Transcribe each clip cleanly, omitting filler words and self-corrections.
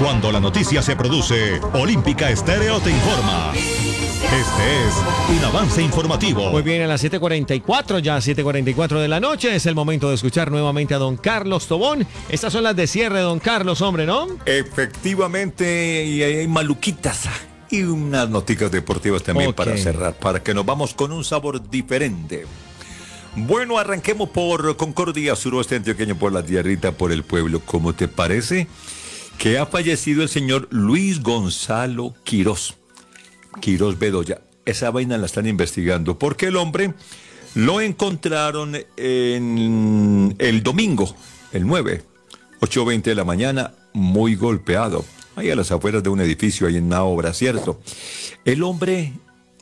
Cuando la noticia se produce, Olímpica Estéreo te informa. Este es un avance informativo. Muy bien, a las 7:44, ya 7:44 de la noche, es el momento de escuchar nuevamente a don Carlos Tobón. Estas son las de cierre, don Carlos, hombre, ¿no? Efectivamente, y hay maluquitas y unas noticias deportivas también para cerrar, para que nos vamos con un sabor diferente. Bueno, arranquemos por Concordia, suroeste antioqueño, por la tierrita, por el pueblo. ¿Cómo te parece que ha fallecido el señor Luis Gonzalo Quirós Bedoya? Esa vaina la están investigando porque el hombre lo encontraron en el domingo, el 9, 8:20 de la mañana, muy golpeado, ahí a las afueras de un edificio, ahí en una obra, ¿cierto? El hombre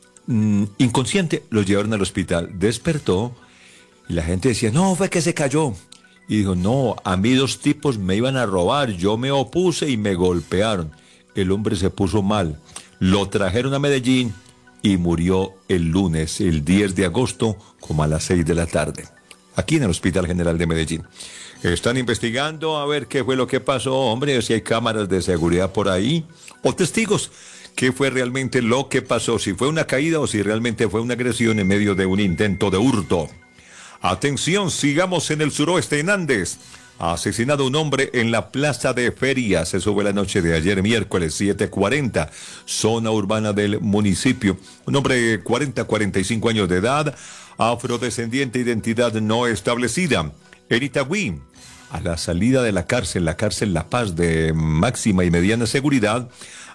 inconsciente, lo llevaron al hospital, despertó y la gente decía, no, fue que se cayó. Y dijo, no, a mí dos tipos me iban a robar, yo me opuse y me golpearon. El hombre se puso mal, lo trajeron a Medellín y murió el lunes, el 10 de agosto, como a las 6 de la tarde, aquí en el Hospital General de Medellín. Están investigando a ver qué fue lo que pasó, hombre, si hay cámaras de seguridad por ahí, o testigos, qué fue realmente lo que pasó, si fue una caída o si realmente fue una agresión en medio de un intento de hurto. Atención, sigamos en el suroeste, en Andes. Ha asesinado un hombre en la plaza de ferias. Eso fue la noche de ayer, miércoles, 7:40, zona urbana del municipio. Un hombre de 45 años de edad, afrodescendiente, identidad no establecida. En Itagüí, a la salida de la cárcel La Paz, de máxima y mediana seguridad,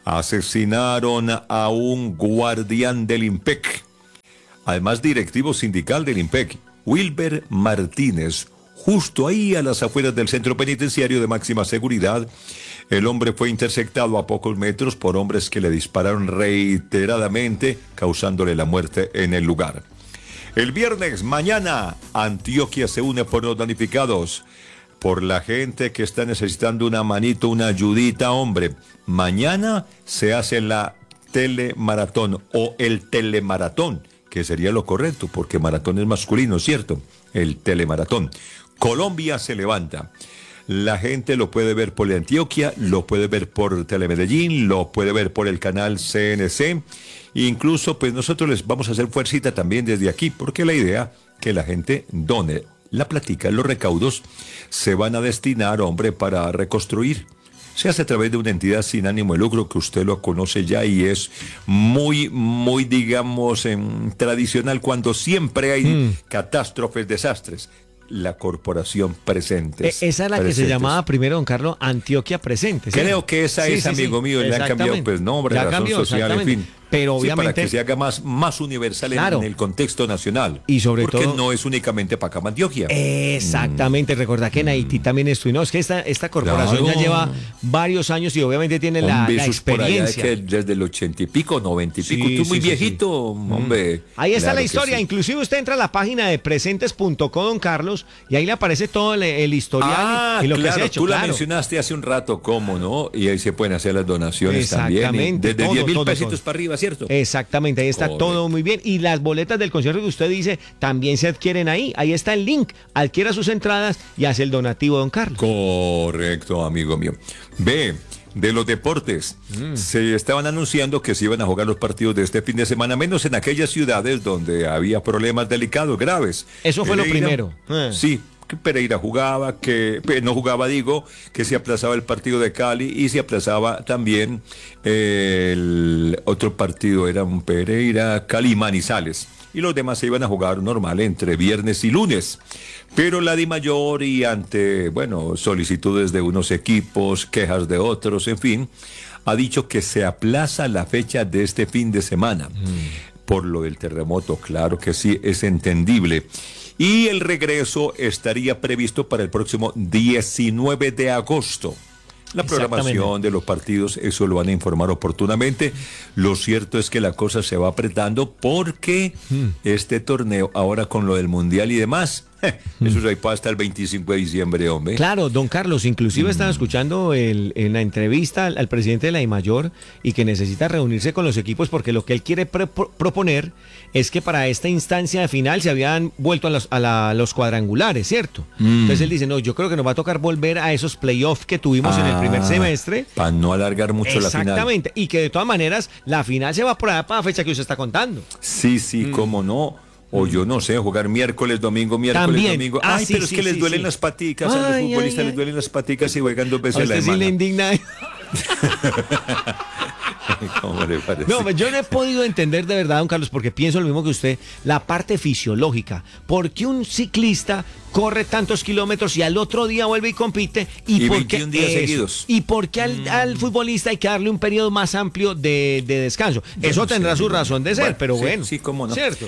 asesinaron a un guardián del IMPEC. Además, directivo sindical del IMPEC, Wilber Martínez, justo ahí a las afueras del centro penitenciario de máxima seguridad. El hombre fue interceptado a pocos metros por hombres que le dispararon reiteradamente, causándole la muerte en el lugar. El viernes, mañana, Antioquia se une por los damnificados, por la gente que está necesitando una manito, una ayudita, hombre. Mañana se hace la telemaratón o el telemaratón, que sería lo correcto, porque maratón es masculino, ¿cierto? El telemaratón. Colombia se levanta. La gente lo puede ver por Antioquia, lo puede ver por Telemedellín, lo puede ver por el canal CNC. Incluso, pues nosotros les vamos a hacer fuercita también desde aquí, porque la idea que la gente done la platica, los recaudos se van a destinar, hombre, para reconstruir. Se hace a través de una entidad sin ánimo de lucro que usted lo conoce ya y es muy, digamos, tradicional cuando siempre hay catástrofes, desastres. La Corporación Presentes. Esa es la que se llamaba primero, don Carlos, Antioquia Presentes. ¿Sí? Creo que esa es, amigo mío, le han cambiado pues nombre, razón social, en fin. Pero obviamente, para que se haga más universal, claro, en el contexto nacional. Y sobre todo, porque no es únicamente para acá, Antioquia. Exactamente, recordá que en Haití también estuvimos. No, es que esta corporación, claro, ya lleva varios años y obviamente tiene la experiencia. Por allá desde el 80 y pico, 90 y pico, tú muy viejito, hombre. Ahí está la historia, inclusive usted entra a la página de presentes.co, don Carlos, y ahí le aparece todo el historial y lo que se ha hecho. Tú la mencionaste hace un rato, ¿cómo no? Y ahí se pueden hacer las donaciones también. Desde 10,000 pesitos para arriba, ¿cierto? Exactamente, ahí está todo muy bien. Y las boletas del concierto que usted dice también se adquieren ahí. Ahí está el link. Adquiera sus entradas y hace el donativo, don Carlos. Correcto, amigo mío. Ve, de los deportes, se estaban anunciando que se iban a jugar los partidos de este fin de semana, menos en aquellas ciudades donde había problemas delicados, graves. Eso fue lo primero. Sí. Que Pereira jugaba, que no jugaba, que se aplazaba el partido de Cali y se aplazaba también el otro partido, era un Pereira, Cali y Manizales. Y los demás se iban a jugar normal entre viernes y lunes. Pero la DIMAYOR y ante, solicitudes de unos equipos, quejas de otros, en fin, ha dicho que se aplaza la fecha de este fin de semana. Por lo del terremoto, claro que sí, es entendible. Y el regreso estaría previsto para el próximo 19 de agosto. La programación de los partidos, eso lo van a informar oportunamente. Lo cierto es que la cosa se va apretando porque este torneo, ahora con lo del Mundial y demás, Eso ahí hasta el 25 de diciembre, hombre. Claro, don Carlos, inclusive estaba escuchando en la entrevista al presidente de la DIMAYOR y que necesita reunirse con los equipos porque lo que él quiere proponer es que para esta instancia de final se habían vuelto a los cuadrangulares, ¿cierto? Entonces él dice, no, yo creo que nos va a tocar volver a esos playoffs que tuvimos en el primer semestre. Para no alargar mucho la final. Exactamente, y que de todas maneras la final se va por allá para la fecha que usted está contando. Sí, cómo no. O yo no sé, jugar miércoles, domingo, También. domingo. Sí, pero es que les duelen las paticas, a los futbolistas les duelen las paticas y juegan 2 veces a la semana. Sí le indigna. ¿Cómo le parece? No, yo no he podido entender de verdad, don Carlos, porque pienso lo mismo que usted, la parte fisiológica. ¿Por qué un ciclista corre tantos kilómetros y al otro día vuelve y compite? Y 21 días seguidos. ¿Y por qué al futbolista hay que darle un periodo más amplio de descanso? Eso tendrá su razón de ser, pero bueno. Sí, cómo no. ¿Cierto?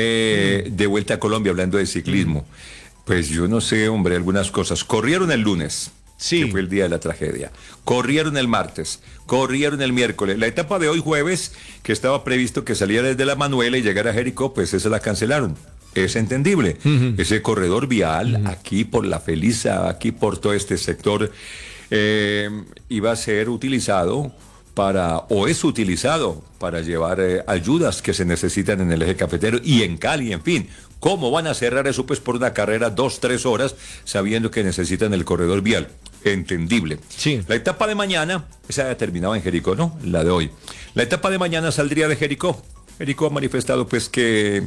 De vuelta a Colombia, hablando de ciclismo. Pues yo no sé, hombre, algunas cosas. Corrieron el lunes. Sí. Que fue el día de la tragedia. Corrieron el martes, corrieron el miércoles. La etapa de hoy jueves, que estaba previsto que saliera desde La Manuela y llegara a Jericó, pues esa la cancelaron. Es entendible. Ese corredor vial, aquí por La Felisa, aquí por todo este sector, iba a ser utilizado o es utilizado para llevar ayudas que se necesitan en el eje cafetero y en Cali, en fin. ¿Cómo van a cerrar eso? Pues por una carrera 2-3 horas, sabiendo que necesitan el corredor vial. Entendible. Sí. La etapa de mañana, esa ya terminaba en Jericó, ¿no? La de hoy. La etapa de mañana saldría de Jericó. Jericó ha manifestado pues que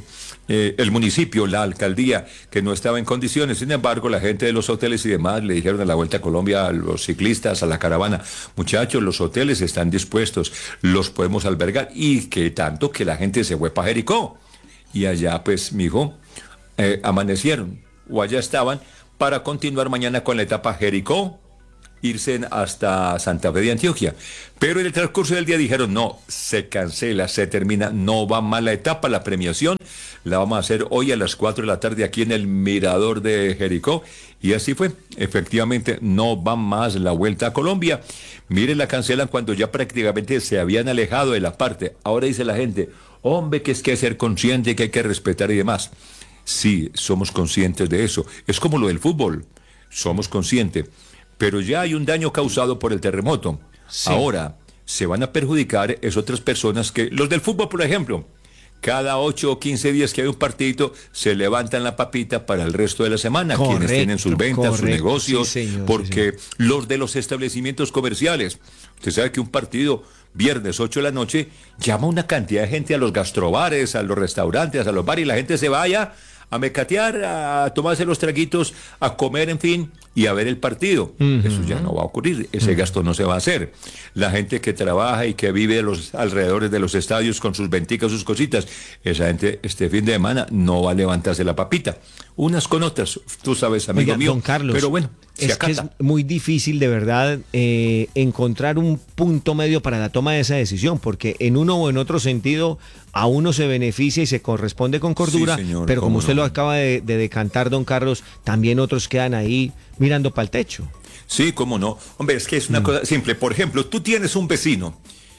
el municipio, la alcaldía, que no estaba en condiciones. Sin embargo, la gente de los hoteles y demás le dijeron a la Vuelta a Colombia, a los ciclistas, a la caravana, muchachos, los hoteles están dispuestos, los podemos albergar. Y que tanto que la gente se fue para Jericó. Y allá pues, mijo, amanecieron, o allá estaban, para continuar mañana con la etapa Jericó, irse hasta Santa Fe de Antioquia. Pero en el transcurso del día dijeron, no, se cancela, se termina, no va más la etapa, la premiación, la vamos a hacer hoy a las 4 de la tarde aquí en el Mirador de Jericó. Y así fue, efectivamente, no va más la Vuelta a Colombia. Miren, la cancelan cuando ya prácticamente se habían alejado de la parte. Ahora dice la gente, hombre, que es que ser consciente, que hay que respetar y demás. Sí, somos conscientes de eso. Es como lo del fútbol, somos conscientes. Pero ya hay un daño causado por el terremoto. Sí. Ahora, se van a perjudicar es otras personas que, los del fútbol, por ejemplo, cada 8 o 15 días que hay un partidito, se levantan la papita para el resto de la semana. Correcto, quienes tienen sus ventas, sus negocios, sí, señor, porque sí, los de los establecimientos comerciales, usted sabe que un partido viernes 8 de la noche llama una cantidad de gente a los gastrobares, a los restaurantes, a los bares, y la gente se vaya a mecatear, a tomarse los traguitos, a comer, en fin, y a ver el partido. Eso ya no va a ocurrir, ese gasto no se va a hacer. La gente que trabaja y que vive a los alrededores de los estadios con sus venticas, sus cositas, esa gente este fin de semana no va a levantarse la papita. Unas con otras, tú sabes, amigo mío. Don Carlos, pero bueno, es que es muy difícil de verdad encontrar un punto medio para la toma de esa decisión, porque en uno o en otro sentido a uno se beneficia y se corresponde con cordura, sí, señor, pero como usted lo acaba de decantar, don Carlos, también otros quedan ahí mirando para el techo. Sí, cómo no. Hombre, es que es una cosa simple. Por ejemplo, tú tienes un vecino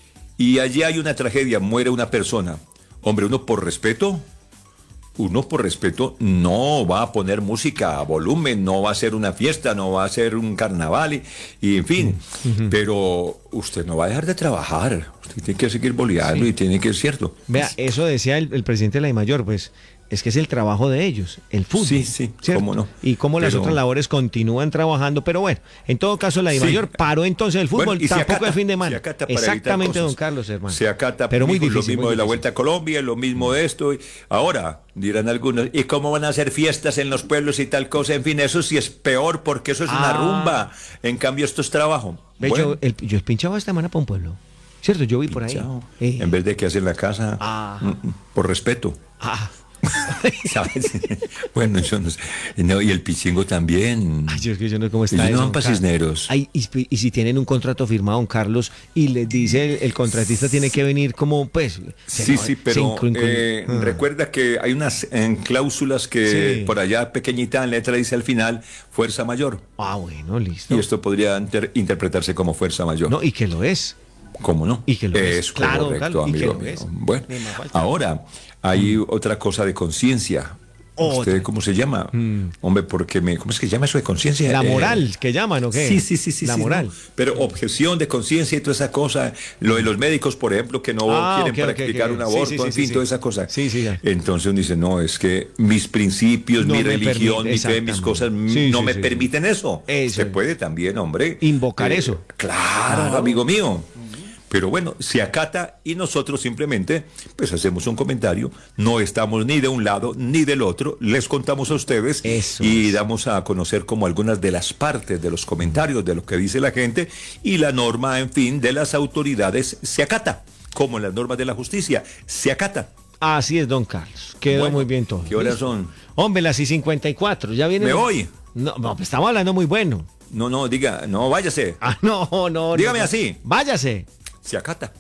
y allí hay una tragedia, muere una persona. Hombre, uno por respeto no va a poner música a volumen, no va a hacer una fiesta, no va a hacer un carnaval y en fin. Pero usted no va a dejar de trabajar. Usted tiene que seguir boleando, sí, y tiene que ser cierto. Vea, eso decía el presidente de la DIMAYOR, pues es que es el trabajo de ellos, el fútbol. Sí, ¿cierto? Cómo no. Y cómo las otras labores continúan trabajando, pero bueno, en todo caso la DIMAYOR paró entonces el fútbol, bueno, tampoco el fin de semana. Exactamente, don Carlos, hermano. Se acata, pero muy difícil, lo mismo de la Vuelta a Colombia, lo mismo de esto. Ahora, dirán algunos, ¿y cómo van a hacer fiestas en los pueblos y tal cosa? En fin, eso sí es peor porque eso es una rumba. En cambio, esto es trabajo. Bueno. Yo he pinchado esta semana para un pueblo. ¿Cierto? Yo vi por ahí. En vez de que hacer en la casa, por respeto. ¿Sabes? Bueno, yo no sé. No, y el pichingo también. Ay, yo no sé cómo está eso. No van para Cisneros. Ay, y si tienen un contrato firmado, don Carlos, y les dice el contratista tiene que venir como, pues. Sí, pero recuerda que hay unas cláusulas que sí, por allá pequeñita en letra dice al final fuerza mayor. Bueno, listo. Y esto podría interpretarse como fuerza mayor. No, y que lo es. ¿Cómo no? Y que lo es. Claro, correcto, amigo mío. Bueno, ahora hay otra cosa de conciencia. ¿Usted cómo se llama? Hombre, ¿cómo es que llama eso de conciencia? La moral, que llaman, ¿o qué? Sí. La moral. No. Pero objeción de conciencia y toda esa cosa. Lo de los médicos, por ejemplo, que no quieren practicar un aborto, en fin, toda esa cosa. Sí. Entonces uno dice, no, es que mis principios, mi religión, mi fe, mis cosas no me permiten eso. Se puede también, hombre. Invocar eso. Claro, amigo mío. Pero bueno, se acata y nosotros simplemente pues hacemos un comentario, no estamos ni de un lado ni del otro, les contamos a ustedes damos a conocer como algunas de las partes de los comentarios de lo que dice la gente y la norma, en fin, de las autoridades se acata, como las normas de la justicia, se acata. Así es, don Carlos, quedó muy bien todo. ¿Qué horas son? Hombre, las 54, ya viene. ¿Me voy? No, pues estamos hablando muy bueno. No, diga, no, váyase. No. Dígame así. Váyase. Se acata.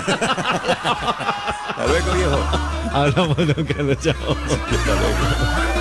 Hasta luego, viejo. Hablamos, don Carlos, chao. Hasta luego.